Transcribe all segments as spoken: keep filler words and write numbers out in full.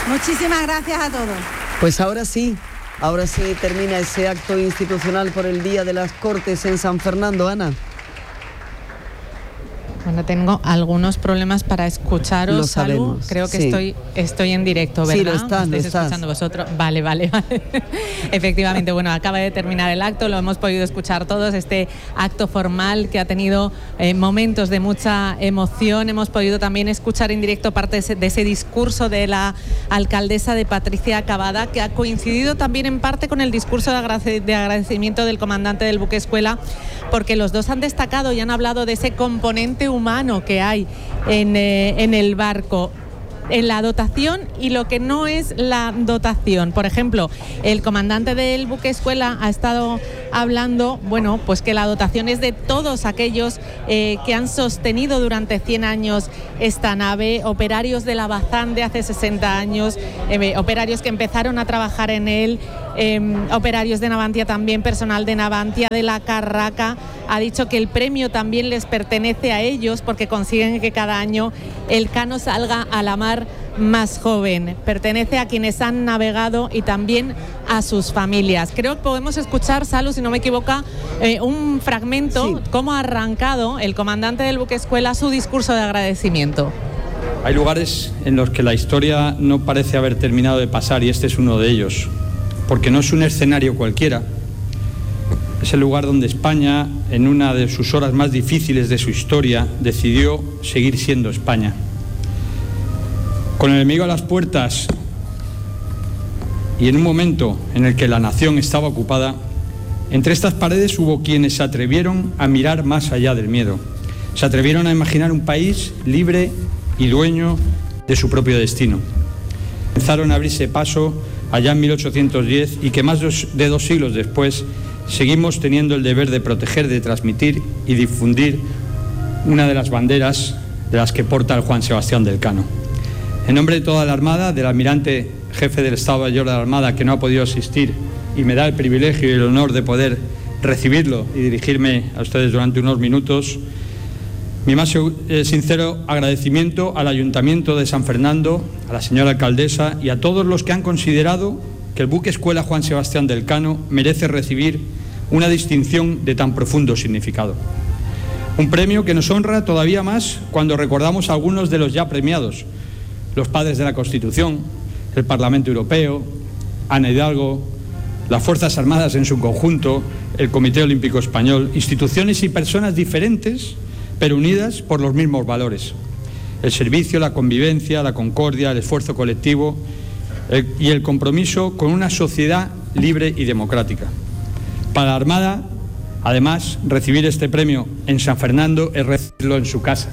Muchísimas gracias a todos. Pues ahora sí, ahora sí termina ese acto institucional por el Día de las Cortes en San Fernando, Ana. Bueno, tengo algunos problemas para escucharos. Lo sabemos. Salud. Creo que sí. estoy, estoy en directo, ¿verdad? Sí, lo estás, ¿Me lo estáis estás. escuchando vosotros? Vale, vale, vale. Efectivamente, bueno, acaba de terminar el acto, lo hemos podido escuchar todos, este acto formal que ha tenido eh, momentos de mucha emoción. Hemos podido también escuchar en directo parte de ese, de ese discurso de la alcaldesa de Patricia Cavada, que ha coincidido también en parte con el discurso de, agrade- de agradecimiento del comandante del buque escuela, porque los dos han destacado y han hablado de ese componente humano que hay en, eh, en el barco, en la dotación y lo que no es la dotación. Por ejemplo, el comandante del buque escuela ha estado hablando, bueno, pues que la dotación es de todos aquellos eh, que han sostenido durante cien años esta nave, operarios de la Bazán de hace sesenta años, eh, operarios que empezaron a trabajar en él, eh, operarios de Navantia también, personal de Navantia, de la Carraca. Ha dicho que el premio también les pertenece a ellos porque consiguen que cada año el Cano salga a la mar más joven. Pertenece a quienes han navegado y también a sus familias. Creo que podemos escuchar, Salu, si no me equivoco, eh, un fragmento, sí. Cómo ha arrancado el comandante del buque escuela su discurso de agradecimiento. Hay lugares en los que la historia no parece haber terminado de pasar y este es uno de ellos, porque no es un escenario cualquiera. Es el lugar donde España, en una de sus horas más difíciles de su historia, decidió seguir siendo España. Con el enemigo a las puertas y en un momento en el que la nación estaba ocupada, entre estas paredes hubo quienes se atrevieron a mirar más allá del miedo. Se atrevieron a imaginar un país libre y dueño de su propio destino. Comenzaron a abrirse paso allá en mil ochocientos diez y que más de dos siglos después seguimos teniendo el deber de proteger, de transmitir y difundir una de las banderas de las que porta el Juan Sebastián del Cano. En nombre de toda la Armada, del almirante jefe del Estado Mayor de la Armada, que no ha podido asistir y me da el privilegio y el honor de poder recibirlo y dirigirme a ustedes durante unos minutos, mi más sincero agradecimiento al Ayuntamiento de San Fernando, a la señora alcaldesa y a todos los que han considerado que el buque escuela Juan Sebastián del Cano merece recibir una distinción de tan profundo significado. Un premio que nos honra todavía más cuando recordamos a algunos de los ya premiados, los padres de la Constitución, el Parlamento Europeo, Ana Hidalgo, las Fuerzas Armadas en su conjunto, el Comité Olímpico Español, instituciones y personas diferentes, pero unidas por los mismos valores: el servicio, la convivencia, la concordia, el esfuerzo colectivo el, y el compromiso con una sociedad libre y democrática. Para la Armada, además, recibir este premio en San Fernando es recibirlo en su casa.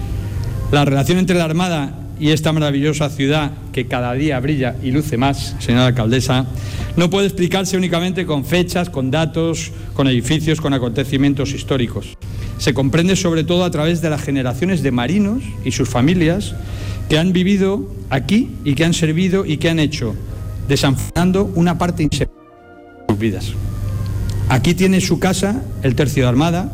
La relación entre la Armada y esta maravillosa ciudad que cada día brilla y luce más, señora alcaldesa, no puede explicarse únicamente con fechas, con datos, con edificios, con acontecimientos históricos. Se comprende sobre todo a través de las generaciones de marinos y sus familias que han vivido aquí y que han servido y que han hecho de San Fernando una parte inseparable de sus vidas. Aquí tiene su casa el Tercio de Armada,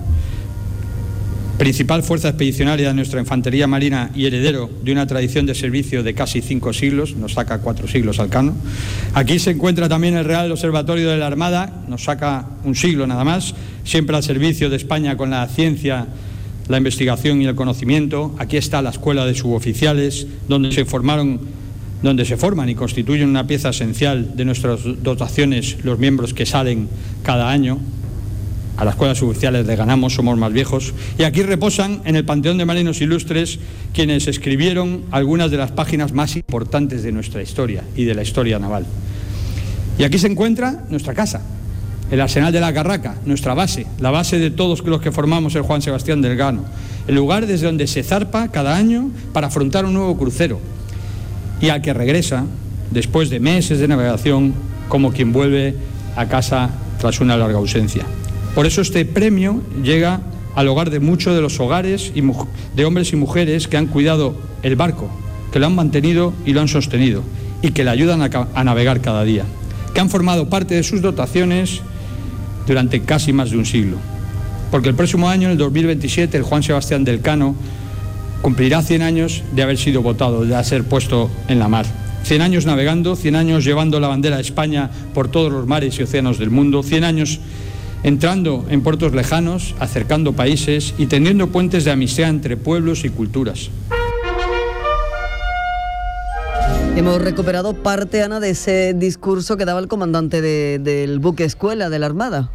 principal fuerza expedicionaria de nuestra infantería marina y heredero de una tradición de servicio de casi cinco siglos, nos saca cuatro siglos al Cano. Aquí se encuentra también el Real Observatorio de la Armada, nos saca un siglo nada más, siempre al servicio de España con la ciencia, la investigación y el conocimiento. Aquí está la Escuela de Suboficiales, donde se formaron, donde se forman y constituyen una pieza esencial de nuestras dotaciones los miembros que salen cada año. A la Escuela de Suboficiales le ganamos, somos más viejos. Y aquí reposan en el Panteón de Marinos Ilustres quienes escribieron algunas de las páginas más importantes de nuestra historia y de la historia naval. Y aquí se encuentra nuestra casa, el Arsenal de la Carraca, nuestra base, la base de todos los que formamos el Juan Sebastián del Cano, el lugar desde donde se zarpa cada año para afrontar un nuevo crucero y al que regresa después de meses de navegación como quien vuelve a casa tras una larga ausencia. Por eso este premio llega al hogar de muchos de los hogares y de hombres y mujeres que han cuidado el barco, que lo han mantenido y lo han sostenido y que le ayudan a, a navegar cada día, que han formado parte de sus dotaciones durante casi más de un siglo. Porque el próximo año, en el dos mil veintisiete, el Juan Sebastián del Cano cumplirá cien años de haber sido votado, de ser puesto en la mar. cien años navegando, cien años llevando la bandera de España por todos los mares y océanos del mundo, cien años entrando en puertos lejanos, acercando países y tendiendo puentes de amistad entre pueblos y culturas. Hemos recuperado parte, Ana, de ese discurso que daba el comandante de, del buque escuela de la Armada.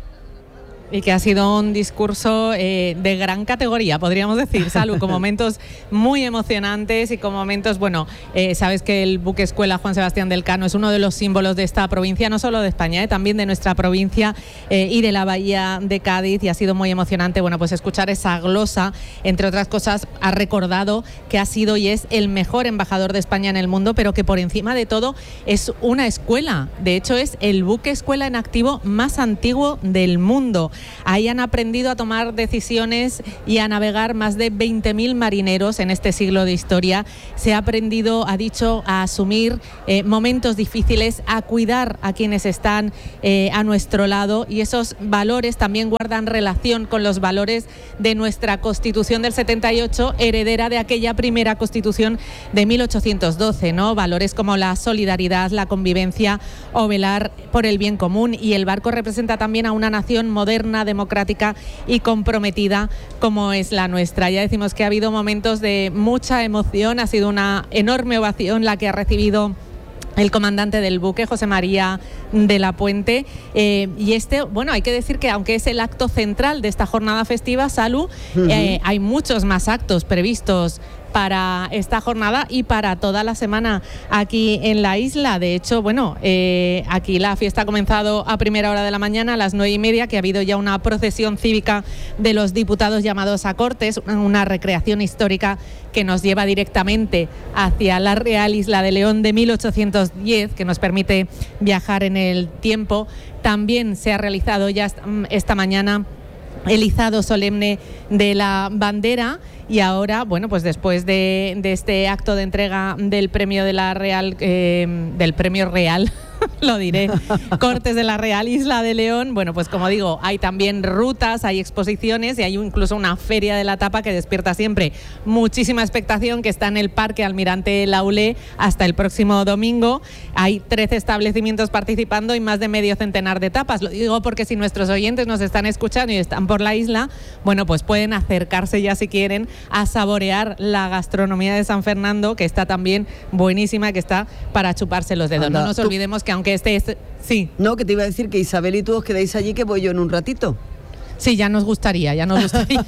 Y que ha sido un discurso eh, de gran categoría, podríamos decir, Salu, con momentos muy emocionantes y con momentos, bueno, eh, sabes que el buque escuela Juan Sebastián del Cano es uno de los símbolos de esta provincia, no solo de España, eh, también de nuestra provincia eh, y de la bahía de Cádiz, y ha sido muy emocionante, bueno, pues escuchar esa glosa. Entre otras cosas, ha recordado que ha sido y es el mejor embajador de España en el mundo, pero que por encima de todo es una escuela. De hecho, es el buque escuela en activo más antiguo del mundo. Ahí han aprendido a tomar decisiones y a navegar más de veinte mil marineros en este siglo de historia. Se ha aprendido, ha dicho, a asumir eh, momentos difíciles, a cuidar a quienes están eh, a nuestro lado, y esos valores también guardan relación con los valores de nuestra Constitución del setenta y ocho, heredera de aquella primera Constitución de mil ochocientos doce, ¿no? Valores como la solidaridad, la convivencia o velar por el bien común. Y el barco representa también a una nación moderna, democrática y comprometida como es la nuestra. Ya decimos que ha habido momentos de mucha emoción, ha sido una enorme ovación la que ha recibido el comandante del buque, José María de la Puente, eh, y este, bueno, hay que decir que aunque es el acto central de esta jornada festiva, Salu, uh-huh. eh, hay muchos más actos previstos para esta jornada y para toda la semana aquí en la isla. De hecho, bueno, eh, aquí la fiesta ha comenzado a primera hora de la mañana, a las nueve y media, que ha habido ya una procesión cívica de los diputados llamados a Cortes, una recreación histórica que nos lleva directamente hacia la Real Isla de León de mil ochocientos diez, que nos permite viajar en el tiempo. También se ha realizado ya esta mañana el izado solemne de la bandera. Y ahora, bueno, pues después de, de este acto de entrega del premio de la Real, eh, del premio Real, lo diré, Cortes de la Real Isla de León, bueno, pues como digo, hay también rutas, hay exposiciones y hay incluso una feria de la tapa que despierta siempre muchísima expectación, que está en el Parque Almirante Laulé hasta el próximo domingo. Hay trece establecimientos participando y más de medio centenar de tapas. Lo digo porque si nuestros oyentes nos están escuchando y están por la isla, bueno, pues pueden acercarse ya si quieren a saborear la gastronomía de San Fernando, que está también buenísima, que está para chuparse los dedos. Anda, no nos tú... olvidemos que aunque este es... Sí. No, que te iba a decir que Isabel y tú os quedáis allí, que voy yo en un ratito. Sí, ya nos gustaría, ya nos gustaría.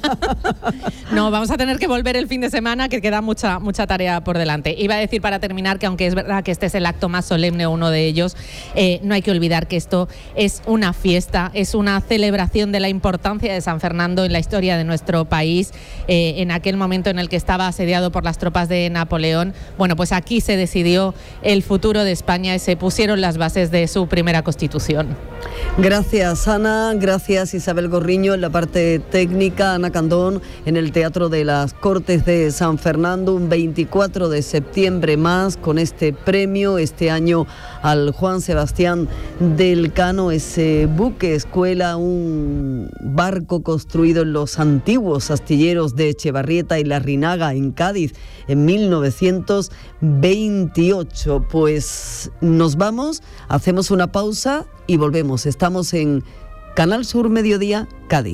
No, vamos a tener que volver el fin de semana, que queda mucha mucha tarea por delante. Iba a decir para terminar que aunque es verdad que este es el acto más solemne, uno de ellos, eh, no hay que olvidar que esto es una fiesta, es una celebración de la importancia de San Fernando en la historia de nuestro país. Eh, en aquel momento en el que estaba asediado por las tropas de Napoleón, bueno, pues aquí se decidió el futuro de España y se pusieron las bases de su primera Constitución. Gracias, Ana, gracias, Isabel Gorriño en la parte técnica, Ana Candón en el Teatro de las Cortes de San Fernando, un veinticuatro de septiembre más con este premio, este año al Juan Sebastián del Cano, ese buque escuela, un barco construido en los antiguos astilleros de Echevarrieta y Larrinaga en Cádiz en mil novecientos veintiocho. Pues nos vamos, hacemos una pausa y volvemos. Estamos en Canal Sur Mediodía, Cádiz.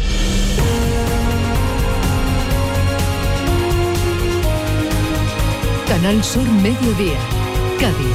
Canal Sur Mediodía, Cádiz.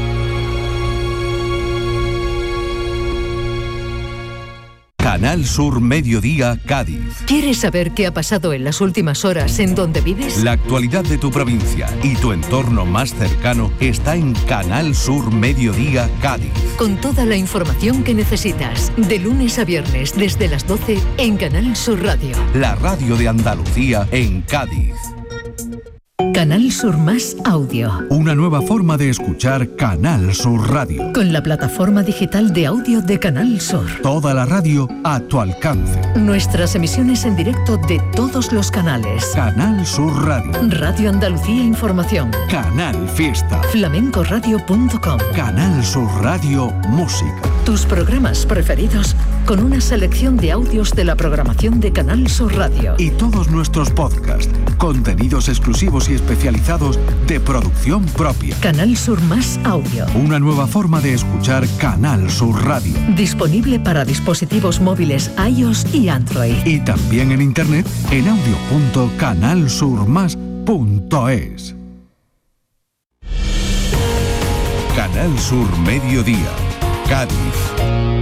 Canal Sur Mediodía, Cádiz. ¿Quieres saber qué ha pasado en las últimas horas en donde vives? La actualidad de tu provincia y tu entorno más cercano está en Canal Sur Mediodía, Cádiz. Con toda la información que necesitas, de lunes a viernes desde las doce en Canal Sur Radio. La radio de Andalucía en Cádiz. Canal Sur Más Audio. Una nueva forma de escuchar Canal Sur Radio. Con la plataforma digital de audio de Canal Sur. Toda la radio a tu alcance. Nuestras emisiones en directo de todos los canales. Canal Sur Radio. Radio Andalucía Información. Canal Fiesta. flamencoradio punto com. Canal Sur Radio Música. tus programas preferidos con una selección de audios de la programación de Canal Sur Radio. Y todos nuestros podcasts, contenidos exclusivos y especializados de producción propia. Canal Sur Más Audio. Una nueva forma de escuchar Canal Sur Radio. Disponible para dispositivos móviles iOS y Android. Y también en internet en audio punto canal sur más punto es. Canal Sur Mediodía, Cádiz.